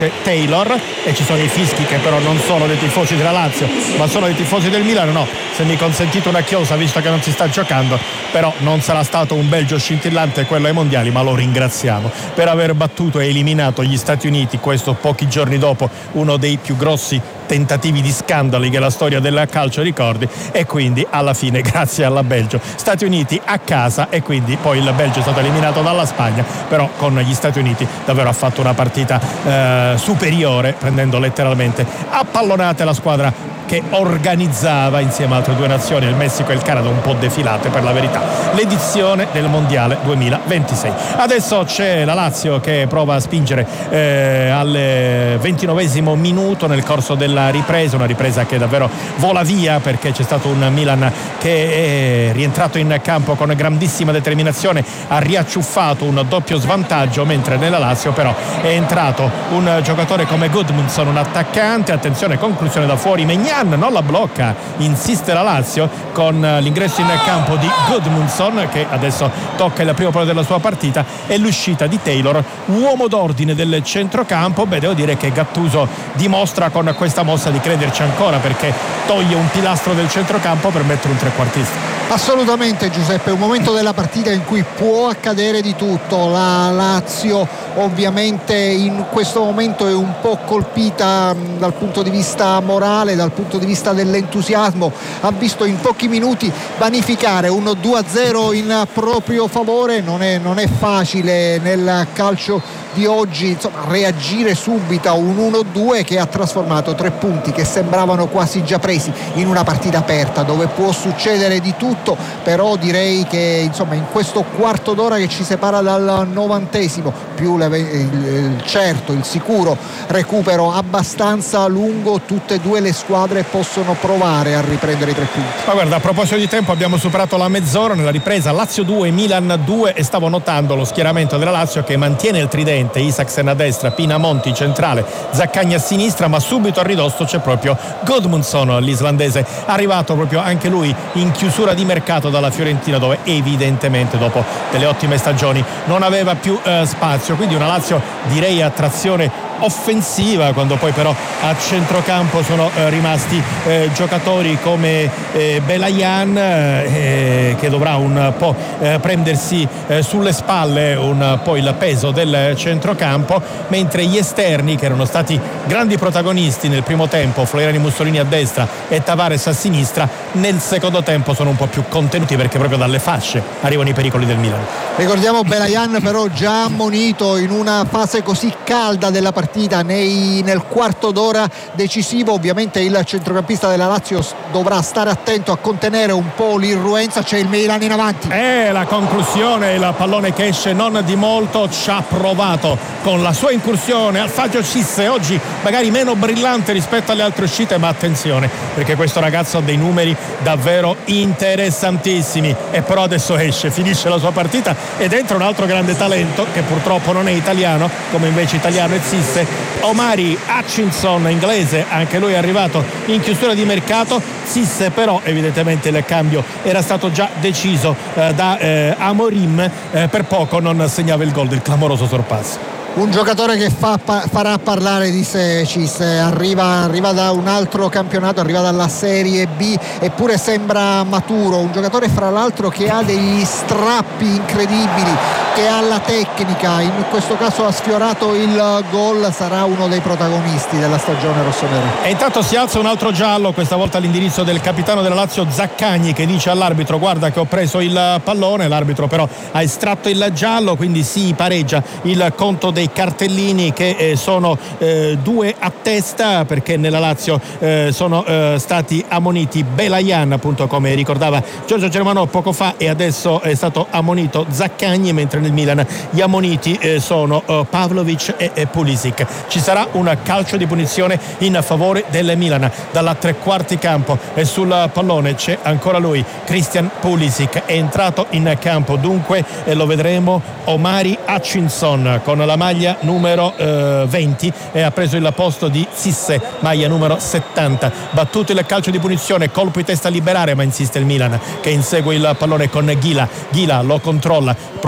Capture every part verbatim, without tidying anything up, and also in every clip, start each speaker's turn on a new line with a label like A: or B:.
A: Taylor, e ci sono i fischi che però non sono dei tifosi della Lazio ma sono dei tifosi del Milano. No, se mi consentite una chiosa, visto che non si sta giocando, però non sarà stato un Belgio scintillante quello ai mondiali, ma lo ringraziamo per aver battuto e eliminato gli Stati Uniti, questo pochi giorni dopo uno dei più grossi tentativi di scandali che la storia del calcio ricordi, e quindi alla fine grazie alla Belgio Stati Uniti a casa, e quindi poi il Belgio è stato eliminato dalla Spagna, però con gli Stati Uniti davvero ha fatto una partita eh, superiore, prendendo letteralmente a pallonate la squadra che organizzava insieme a altre due nazioni, il Messico e il Canada, un po' defilate per la verità, l'edizione del mondiale duemilaventisei. Adesso c'è la Lazio che prova a spingere eh, al ventinovesimo minuto nel corso della ripresa, una ripresa che davvero vola via, perché c'è stato un Milan che è rientrato in campo con grandissima determinazione, ha riacciuffato un doppio svantaggio, mentre nella Lazio però è entrato un giocatore come Gudmundsson, un attaccante. Attenzione, conclusione da fuori, Maignan non la blocca, insiste la Lazio con l'ingresso in campo di Gudmundsson, che adesso tocca il primo palo della sua partita, e l'uscita di Taylor, uomo d'ordine del centrocampo. Beh, devo dire che Gattuso dimostra con questa mossa di crederci ancora, perché toglie un pilastro del centrocampo per mettere un trequartista.
B: Assolutamente, Giuseppe, un momento della partita in cui può accadere di tutto. La Lazio ovviamente in questo momento è un po' colpita mh, dal punto di vista morale, dal punto di vista dell'entusiasmo. Ha visto in pochi minuti vanificare un due a zero in proprio favore. Non è, non è facile nel calcio di oggi, insomma, reagire subito a un uno due che ha trasformato tre punti che sembravano quasi già presi in una partita aperta dove può succedere di tutto. Però direi che insomma in questo quarto d'ora che ci separa dal novantesimo più le, il, il certo, il sicuro recupero abbastanza lungo, tutte e due le squadre possono provare a riprendere i tre punti.
A: Ma guarda, a proposito di tempo, abbiamo superato la mezz'ora nella ripresa. Lazio due, Milan due, e stavo notando lo schieramento della Lazio che mantiene il tridente: Isaksen a destra, Pinamonti centrale, Zaccagni a sinistra, ma subito a ridosso c'è proprio Gudmundsson, l'islandese, arrivato proprio anche lui in chiusura di mercato dalla Fiorentina, dove evidentemente dopo delle ottime stagioni non aveva più eh, spazio. Quindi una Lazio, direi, a trazione offensiva, quando poi però a centrocampo sono eh, rimasti eh, giocatori come eh, Belayan eh, che dovrà un po' eh, prendersi eh, sulle spalle un po' il peso del centrocampo, mentre gli esterni, che erano stati grandi protagonisti nel primo tempo, Floriani Mussolini a destra e Tavares a sinistra, nel secondo tempo sono un po' più contenuti, perché proprio dalle fasce arrivano i pericoli del Milan.
B: Ricordiamo Belayan però già ammonito in una fase così calda della partita, nei, nel quarto d'ora decisivo. Ovviamente il centrocampista della Lazio dovrà stare attento a contenere un po' l'irruenza. C'è il Milan in avanti,
A: e la conclusione, il pallone che esce non di molto, ci ha provato con la sua incursione Alfagio Cisse, oggi magari meno brillante rispetto alle altre uscite, ma attenzione, perché questo ragazzo ha dei numeri davvero interessantissimi, e però adesso esce, finisce la sua partita ed entra un altro grande talento che purtroppo non è italiano, come invece italiano è Cisse, Omari Hutchinson, inglese, anche lui è arrivato in chiusura di mercato. Cisse però evidentemente il cambio era stato già deciso eh, da eh, Amorim, eh, per poco non segnava il gol del clamoroso sorpasso.
B: Un giocatore che fa, pa, farà parlare di sé Cisse, arriva, arriva da un altro campionato, arriva dalla Serie B, eppure sembra maturo, un giocatore fra l'altro che ha degli strappi incredibili, che ha la tecnica, in questo caso ha sfiorato il gol, sarà uno dei protagonisti della stagione rossonera.
A: E intanto si alza un altro giallo, questa volta all'indirizzo del capitano della Lazio Zaccagni, che dice all'arbitro: guarda che ho preso il pallone. L'arbitro però ha estratto il giallo, quindi si pareggia il conto dei cartellini, che eh, sono eh, due a testa, perché nella Lazio eh, sono eh, stati ammoniti Belayan, appunto come ricordava Giorgio Germano poco fa, e adesso è stato ammonito Zaccagni, mentre nel Milan gli ammoniti eh, sono eh, Pavlovic e, e Pulisic. Ci sarà un calcio di punizione in favore del Milan dalla tre quarti campo, e sul pallone c'è ancora lui, Christian Pulisic, è entrato in campo dunque, e lo vedremo, Omari Hutchinson con la maglia numero eh, venti, e ha preso il posto di Cisse, maglia numero settanta. Battuto il calcio di punizione, colpo di testa a liberare, ma insiste il Milan che insegue il pallone con Ghila. Ghila lo controlla, prova il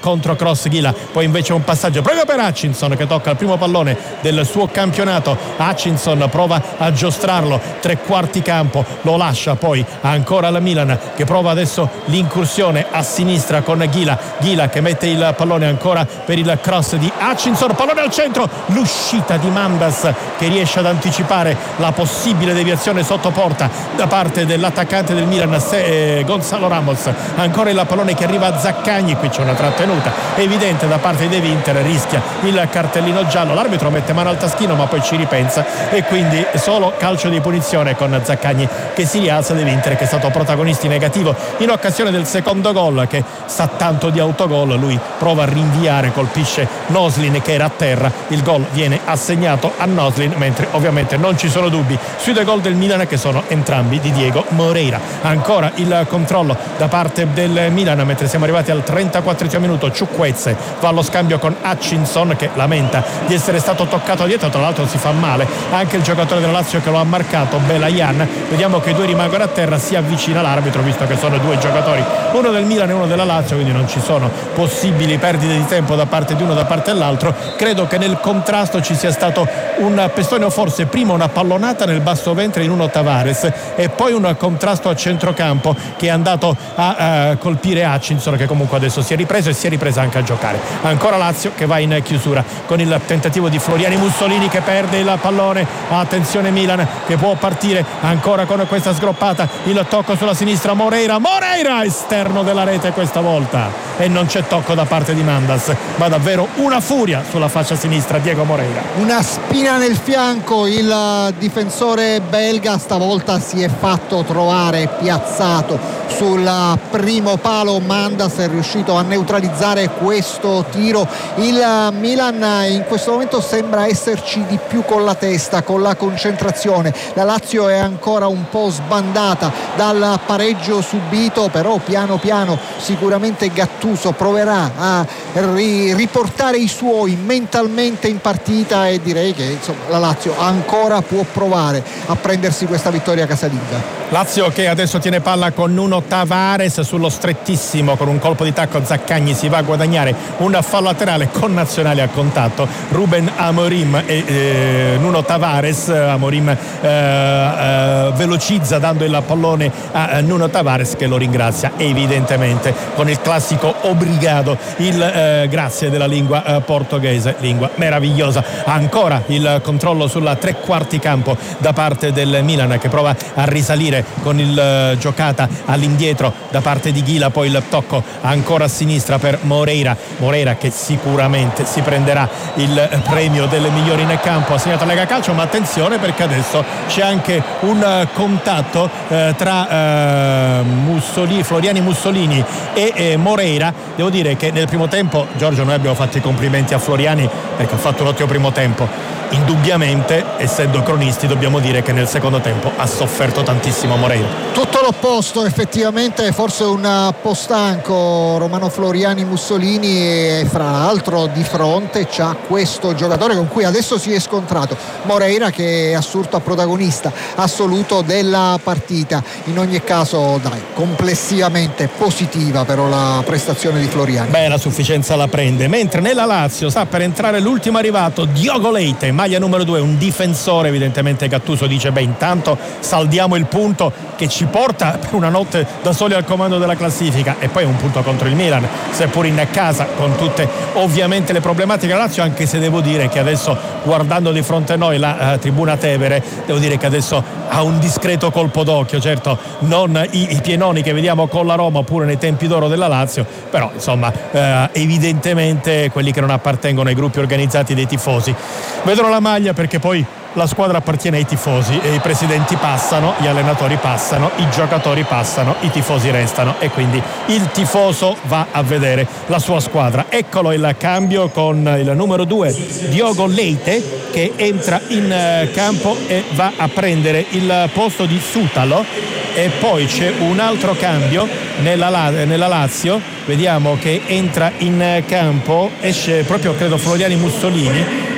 A: controcross Ghila, poi invece un passaggio proprio per Hutchinson che tocca il primo pallone del suo campionato. Hutchinson prova a giostrarlo, tre quarti campo, lo lascia poi ancora al Milan che prova adesso l'incursione a sinistra con Ghila, Ghila che mette il pallone ancora per il cross di Hutchinson, pallone al centro, l'uscita di Mandas che riesce ad anticipare la possibile deviazione sotto porta da parte dell'attaccante del Milan eh, Gonzalo Ramos. Ancora il pallone che arriva a Zaccagni, qui c'è una trattenuta evidente da parte di De Winter, rischia il cartellino giallo, l'arbitro mette mano al taschino ma poi ci ripensa e quindi solo calcio di punizione con Zaccagni che si rialza. De Winter che è stato protagonista negativo in occasione del secondo gol, che sa tanto di autogol, lui prova a rinviare, colpisce Noslin che era a terra, il gol viene assegnato a Noslin, mentre ovviamente non ci sono dubbi sui due gol del Milan che sono entrambi di Diego Moreira. Ancora il controllo da parte del Milan mentre siamo arrivati al trentaquattresimo minuto, Ciukwueze va allo scambio con Hutchinson che lamenta di essere stato toccato dietro, tra l'altro si fa male anche il giocatore della Lazio che lo ha marcato, Belayan. Vediamo che i due rimangono a terra, si avvicina l'arbitro visto che sono due giocatori, uno del Milan e uno della Lazio, quindi non ci sono possibili perdite di tempo da parte di uno da parte dell'altro. Credo che nel contrasto ci sia stato un pestone o forse prima una pallonata nel basso ventre in uno Tavares e poi un contrasto a centrocampo che è andato a, a colpire Hutchinson che comunque adesso si è ripreso e si è ripresa anche a giocare. Ancora Lazio che va in chiusura con il tentativo di Floriani Mussolini che perde il pallone, attenzione Milan che può partire ancora con questa sgroppata, il tocco sulla sinistra, Moreira Moreira esterno della rete questa volta e non c'è tocco da parte di Mandas, ma davvero una furia sulla faccia sinistra Diego Moreira,
B: una spina nel fianco. Il difensore belga stavolta si è fatto trovare piazzato sul primo palo, Mandas è riuscito a neutralizzare questo tiro. Il Milan in questo momento sembra esserci di più con la testa, con la concentrazione. La Lazio è ancora un po' sbandata dal pareggio subito, però piano piano sicuramente Gattuso proverà a ri- riportare i suoi mentalmente in partita e direi che insomma la Lazio ancora può provare a prendersi questa vittoria casalinga.
A: Lazio che adesso tiene palla con Nuno Tavares sullo strettissimo, con un colpo di tacco Zaccagni si va a guadagnare un fallo laterale con nazionale a contatto. Ruben Amorim e eh, Nuno Tavares, Amorim eh, eh, velocizza dando il pallone a Nuno Tavares che lo ringrazia evidentemente con il classico obrigado, il eh, grazie della lingua eh, portoghese, lingua meravigliosa. Ancora il controllo sulla tre quarti campo da parte del Milan che prova a risalire con il uh, giocata all'indietro da parte di Ghila, poi il tocco ancora a sinistra per Moreira Moreira che sicuramente si prenderà il premio delle migliori in campo assegnato a Lega Calcio, ma attenzione perché adesso c'è anche un uh, contatto uh, tra uh, Mussolini, Floriani Mussolini e eh, Moreira. Devo dire che nel primo tempo, Giorgio, noi abbiamo fatto i complimenti a Floriani perché ha fatto un ottimo primo tempo. Indubbiamente, essendo cronisti, dobbiamo dire che nel secondo tempo ha sofferto tantissimo Moreira.
B: Tutto l'opposto, effettivamente, forse un po' stanco Romano Floriani Mussolini e fra l'altro di fronte c'ha questo giocatore con cui adesso si è scontrato, Moreira, che è assurdo protagonista assoluto della partita. In ogni caso, dai, complessivamente positiva però la prestazione di Floriani.
A: Beh, la sufficienza la prende, mentre nella Lazio sta per entrare l'ultimo arrivato, Diogo Leite, maglia numero due, un difensore. Evidentemente Gattuso dice beh, intanto saldiamo il punto che ci porta per una notte da soli al comando della classifica e poi un punto contro il Milan, seppur in casa, con tutte ovviamente le problematiche della Lazio, anche se devo dire che adesso, guardando di fronte a noi la uh, tribuna Tevere, devo dire che adesso ha un discreto colpo d'occhio, certo non i, i pienoni che vediamo con la Roma oppure nei tempi d'oro della Lazio, però insomma uh, evidentemente quelli che non appartengono ai gruppi organizzati dei tifosi vedono la maglia, perché poi la squadra appartiene ai tifosi e i presidenti passano, gli allenatori passano, i giocatori passano, i tifosi restano e quindi il tifoso va a vedere la sua squadra. Eccolo il cambio con il numero due Diogo Leite che entra in campo e va a prendere il posto di Sutalo, e poi c'è un altro cambio nella, nella Lazio, vediamo che entra in campo, esce proprio credo Floriani Mussolini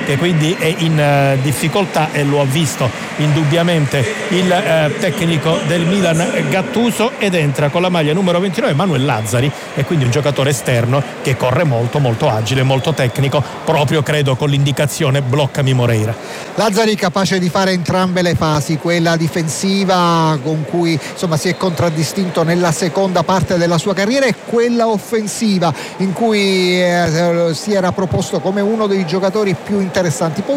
A: che quindi è in eh, difficoltà, e lo ha visto indubbiamente il eh, tecnico del Milan Gattuso, ed entra con la maglia numero ventinove Manuel Lazzari, e quindi un giocatore esterno che corre molto, molto agile, molto tecnico, proprio credo con l'indicazione bloccami Moreira.
B: Lazzari capace di fare entrambe le fasi, quella difensiva con cui insomma si è contraddistinto nella seconda parte della sua carriera, e quella offensiva in cui eh, si era proposto come uno dei giocatori più interessanti. Poi